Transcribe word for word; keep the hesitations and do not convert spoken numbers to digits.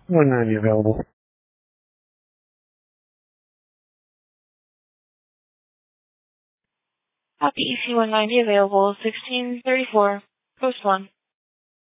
one ninety available. Copy E C one ninety available, sixteen thirty-four, post one.